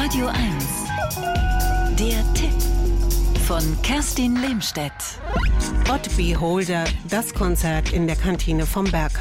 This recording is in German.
Radio 1. Der Tipp von Kerstin Lehmstedt. Hot Beholder, das Konzert in der Kantine vom Berghain.